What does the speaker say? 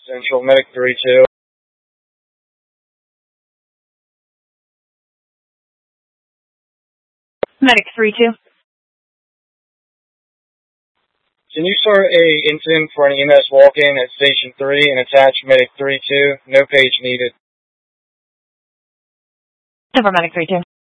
Central, Medic 3-2. Medic 3-2. Can you start a incident for an EMS walk-in at Station 3 and attach Medic 3-2? No page needed. Over Medic 3-2.